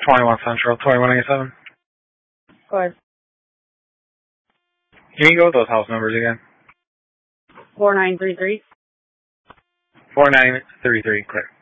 21 Central, 2187. Go ahead. Can you go with those house numbers again? 4933. 4933, correct.